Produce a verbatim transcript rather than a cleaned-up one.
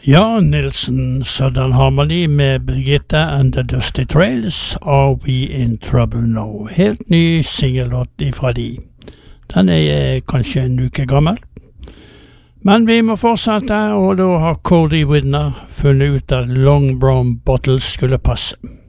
Ja, Nilsen Southern Harmony med Birgitte and the Dusty Trails, Are We In Trouble Now? Helt ny singellåt ifra de. Den er kanskje en uke gammel. Men vi må fortsette, og da har Cody Widner funnet ut at Long Brown Bottles skulle passe.